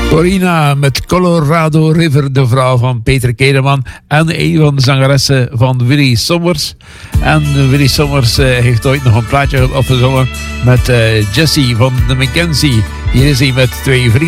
Corina met Colorado River, de vrouw van Peter Kedeman en een van de zangeressen van Willy Sommers. En Willy Sommers heeft ooit nog een plaatje opgezongen met Jessie van de Mackenzie. Hier is hij met twee vrienden.